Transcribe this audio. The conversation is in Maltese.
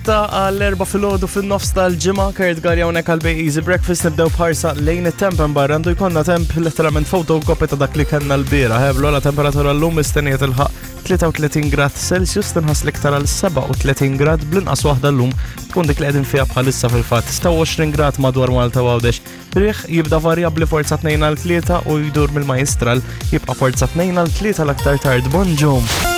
minuta għall-4 filgħodu fin-nofs tal-ġimgħa Kurt Galli hawnhekk għal Easy Breakfast nibdew bħarsa lejn it-temp barra għandu jkollna temp letteralment fotokopja ta' dak li kellna l-biera. Ħeblu la temperatura llum mistennijiet ilħaq 33 grad Celsius tinħass l-iktar għal 37 grad bl-inqas waħda llum tkun dik li qegħdin fiha bħalissa fil-fatt 26 grad madwar Malta u Għawdex. Riħ jibda varjabbli forza 2 għal 3 u jdur mill-Majistral jibqa' forza 2 għal 3 l-aktar tard. Bonġum.